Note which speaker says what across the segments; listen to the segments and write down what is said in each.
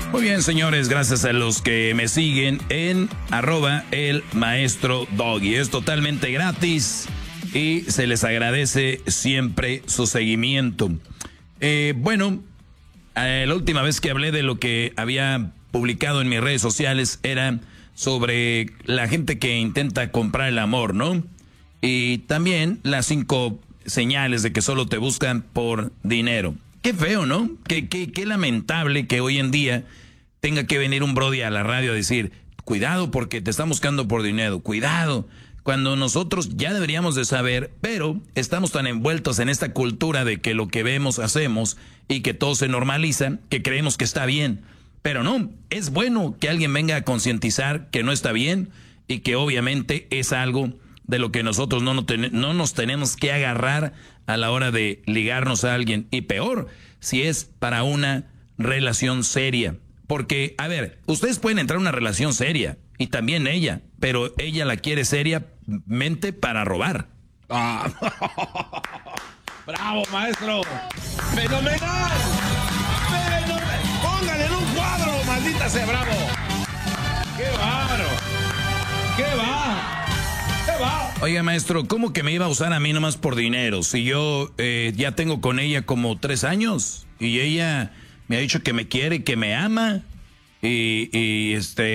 Speaker 1: Muy bien, señores, gracias a los que me siguen en @elmaestrodoggy. Es totalmente gratis y se les agradece siempre su seguimiento. Bueno, la última vez que hablé de lo que había publicado en mis redes sociales era sobre la gente que intenta comprar el amor, ¿no? Y también las 5 señales de que solo te buscan por dinero. Qué feo, ¿no? Qué lamentable que hoy en día tenga que venir un brody a la radio a decir, cuidado porque te están buscando por dinero, cuidado. Cuando nosotros ya deberíamos de saber, pero estamos tan envueltos en esta cultura de que lo que vemos hacemos y que todo se normaliza, que creemos que está bien. Pero no, es bueno que alguien venga a concientizar que no está bien y que obviamente es algo de lo que nosotros no nos tenemos que agarrar a la hora de ligarnos a alguien. Y peor, si es para una relación seria. Porque, a ver, ustedes pueden entrar a una relación seria, y también ella, pero ella la quiere seriamente para robar.
Speaker 2: Ah. ¡Bravo, maestro! ¡Fenomenal! ¡Póngale en un cuadro, maldita sea, bravo! ¡Qué bárbaro! ¡Qué va!
Speaker 1: Oiga, maestro, ¿cómo que me iba a usar a mí nomás por dinero? Si yo ya tengo con ella como 3 años y ella me ha dicho que me quiere, que me ama y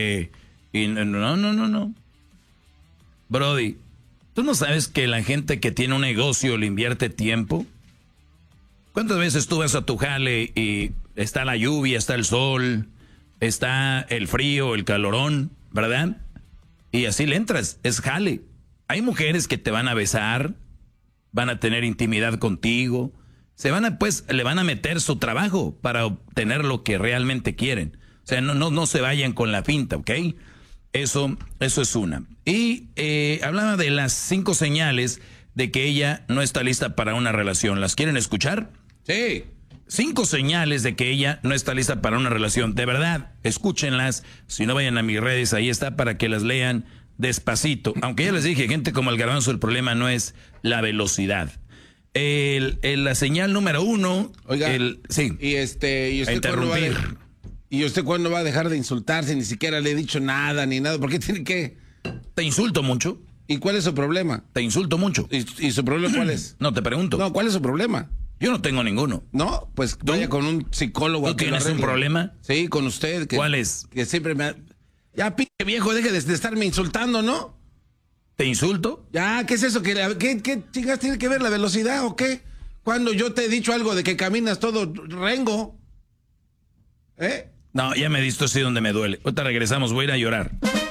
Speaker 1: no. Brody, ¿tú no sabes que la gente que tiene un negocio le invierte tiempo? ¿Cuántas veces tú vas a tu jale y está la lluvia, está el sol, está el frío, el calorón, ¿verdad? Y así le entras, es jale. Hay mujeres que te van a besar, van a tener intimidad contigo, le van a meter su trabajo para obtener lo que realmente quieren. O sea, no se vayan con la finta, ¿ok? Eso es una. Y hablaba de las 5 señales de que ella no está lista para una relación. ¿Las quieren escuchar?
Speaker 2: Sí.
Speaker 1: 5 señales de que ella no está lista para una relación. De verdad, escúchenlas. Si no, vayan a mis redes, ahí está para que las lean despacito. Aunque ya les dije, gente como el Garbanzo, el problema no es la velocidad. La señal número 1.
Speaker 2: Oiga,
Speaker 1: sí.
Speaker 2: ¿Y usted
Speaker 1: interrumpir.
Speaker 2: ¿Y usted cuándo va a dejar de insultarse? Ni siquiera le he dicho nada, ni nada. ¿Por qué tiene que...?
Speaker 1: Te insulto mucho.
Speaker 2: ¿Y cuál es su problema?
Speaker 1: Te insulto mucho.
Speaker 2: ¿Y su problema cuál es?
Speaker 1: No, te pregunto.
Speaker 2: No, ¿cuál es su problema?
Speaker 1: Yo no tengo ninguno.
Speaker 2: No, pues vaya con un psicólogo.
Speaker 1: ¿Tú tienes un problema?
Speaker 2: Sí, con usted.
Speaker 1: ¿Cuál es?
Speaker 2: Que siempre me... Ya, pinche viejo, deje de estarme insultando, ¿no?
Speaker 1: ¿Te insulto?
Speaker 2: Ya, ¿qué es eso? ¿Qué chingas tiene que ver la velocidad o qué? Cuando yo te he dicho algo de que caminas todo rengo.
Speaker 1: No, ya me diste así donde me duele. Ahorita regresamos, voy a ir a llorar.